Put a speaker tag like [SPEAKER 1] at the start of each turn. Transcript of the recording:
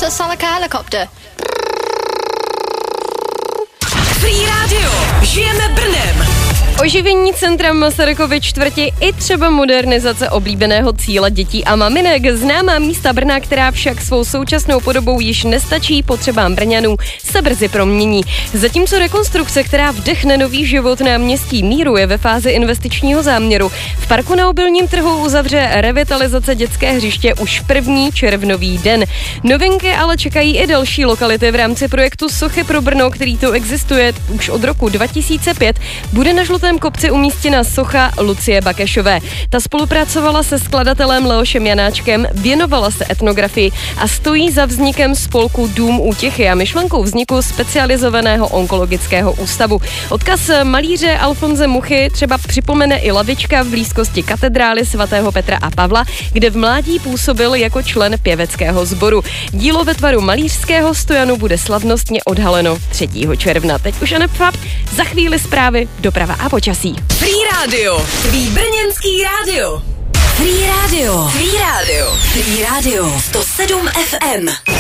[SPEAKER 1] So it's like a helicopter.
[SPEAKER 2] Free Radio. Žijeme Brnem.
[SPEAKER 3] Oživení centra Masarykovy čtvrti i třeba modernizace oblíbeného cíle dětí a maminek. Známá místa Brna, která však svou současnou podobou již nestačí potřebám Brňanů, se brzy promění. Zatímco rekonstrukce, která vdechne nový život náměstí Míru, je ve fázi investičního záměru. V parku na Obilním trhu uzavře revitalizace dětské hřiště už 1. červnový den. Novinky ale čekají i další lokality v rámci projektu Sochy pro Brno, který tu existuje už od roku 2005. Bude na Žlutém kopci umístěna socha Lucie Bakešové. Ta spolupracovala se skladatelem Leošem Janáčkem, věnovala se etnografii a stojí za vznikem spolku Dům útěchy a myšlenkou vzniku specializovaného onkologického ústavu. Odkaz malíře Alfonse Muchy třeba připomene i lavička v blízkosti katedrály svatého Petra a Pavla, kde v mládí působil jako člen pěveckého sboru. Dílo ve tvaru malířského stojanu bude slavnostně odhaleno 3. června. Teď už anepfap, za chvíli zprávy, doprava a počasí.
[SPEAKER 2] Free Radio. Tvý brněnský rádio. Free Radio. Free Radio. Free Radio. 107 FM.